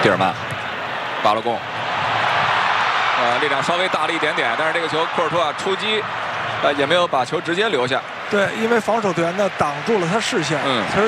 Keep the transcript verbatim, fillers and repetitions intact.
蒂尔曼，巴勒贡，呃，力量稍微大了一点点，但是这个球库尔图瓦出击，呃，也没有把球直接留下。 对，因为防守队员呢挡住了他视线。 嗯。 其实